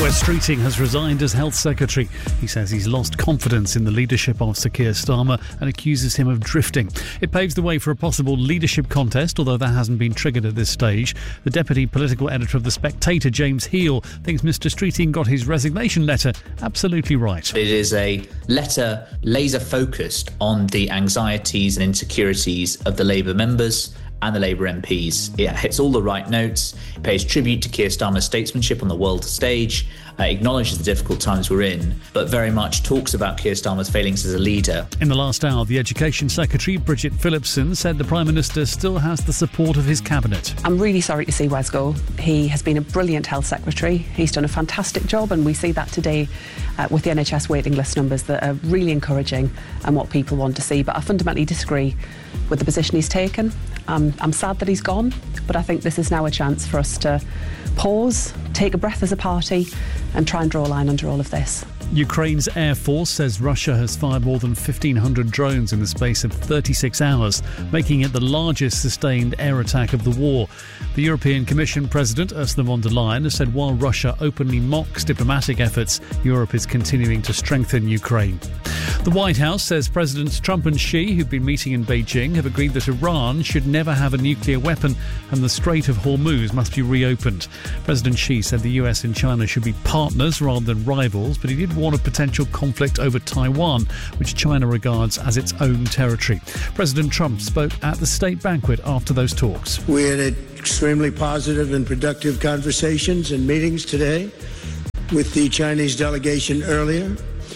Wes Streeting has resigned as Health Secretary. He says he's lost confidence in the leadership of Sir Keir Starmer and accuses him of drifting. It paves the way for a possible leadership contest, although that hasn't been triggered at this stage. The deputy political editor of The Spectator, James Heal, thinks Mr Streeting got his resignation letter absolutely right. It is a letter laser focused on the anxieties and insecurities of the Labour members and the Labour MPs. It hits all the right notes, it pays tribute to Keir Starmer's statesmanship on the world stage, acknowledges the difficult times we're in, but very much talks about Keir Starmer's failings as a leader. In the last hour, the Education Secretary, Bridget Phillipson, said the Prime Minister still has the support of his cabinet. I'm really sorry to see Wes go. He has been a brilliant Health Secretary. He's done a fantastic job, and we see that today with the NHS waiting list numbers that are really encouraging and what people want to see. But I fundamentally disagree with the position he's taken. I'm sad that he's gone, but I think this is now a chance for us to pause, take a breath as a party and try and draw a line under all of this. Ukraine's Air Force says Russia has fired more than 1,500 drones in the space of 36 hours, making it the largest sustained air attack of the war. The European Commission President Ursula von der Leyen has said while Russia openly mocks diplomatic efforts, Europe is continuing to strengthen Ukraine. The White House says Presidents Trump and Xi, who've been meeting in Beijing, have agreed that Iran should never have a nuclear weapon and the Strait of Hormuz must be reopened. President Xi said the US and China should be partners rather than rivals, but he did warn of potential conflict over Taiwan, which China regards as its own territory. President Trump spoke at the state banquet after those talks. We had extremely positive and productive conversations and meetings today with the Chinese delegation earlier.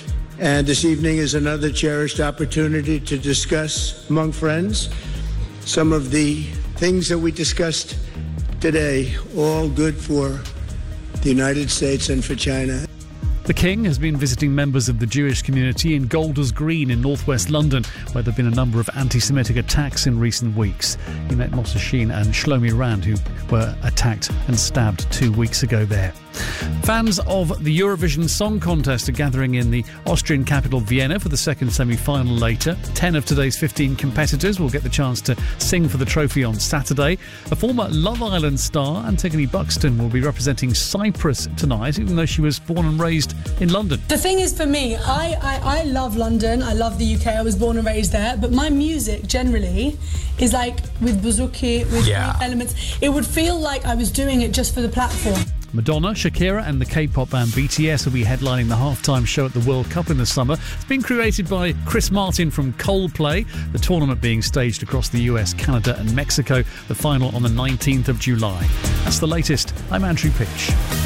And this evening is another cherished opportunity to discuss among friends some of the things that we discussed today, all good for the United States and for China. The King has been visiting members of the Jewish community in Golders Green in northwest London, where there have been a number of anti-Semitic attacks in recent weeks. He met Moshe Sheen and Shlomi Rand, who were attacked and stabbed 2 weeks ago there. Fans of the Eurovision Song Contest are gathering in the Austrian capital Vienna for the second semi-final later. 10 of today's 15 competitors will get the chance to sing for the trophy on Saturday. A former Love Island star, Antigone Buxton, will be representing Cyprus tonight, even though she was born and raised in London. The thing is, for me, I love London, I love the UK, I was born and raised there, but my music generally is like with bouzouki, with elements. It would feel like I was doing it just for the platform. Madonna, Shakira and the K-pop band BTS will be headlining the halftime show at the World Cup in the summer. It's been created by Chris Martin from Coldplay, the tournament being staged across the US, Canada and Mexico, the final on the 19th of July. That's the latest. I'm Andrew Pitch.